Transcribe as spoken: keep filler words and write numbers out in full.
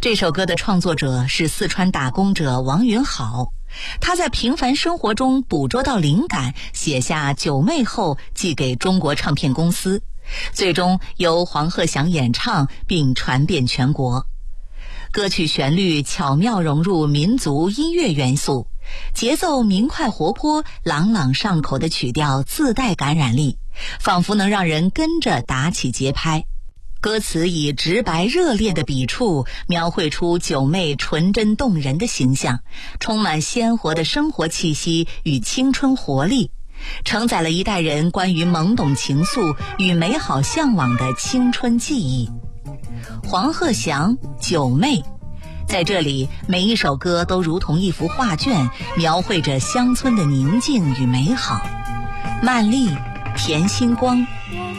这首歌的创作者是四川打工者王云好，他在平凡生活中捕捉到灵感，写下《九妹》后寄给中国唱片公司，最终由黄鹤翔演唱并传遍全国。歌曲旋律巧妙融入民族音乐元素，节奏明快活泼，朗朗上口的曲调自带感染力，仿佛能让人跟着打起节拍。歌词以直白热烈的笔触描绘出九妹纯真动人的形象，充满鲜活的生活气息与青春活力，承载了一代人关于懵懂情愫与美好向往的青春记忆。黄鹤翔，九妹，在这里每一首歌都如同一幅画卷，描绘着乡村的宁静与美好。曼丽，田星光。